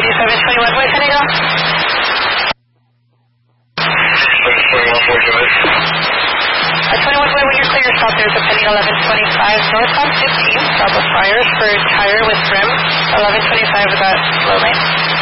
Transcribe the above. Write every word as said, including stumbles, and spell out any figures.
eighty-seven twenty-one, Boy San Diego. twenty-one, Boy, go ahead. Uh, twenty-one, Boy, when you're clear, stop there, depending eleven twenty-five, northbound fifteen, stop with fires for tire with rim, eleven twenty-five, we got slow lane.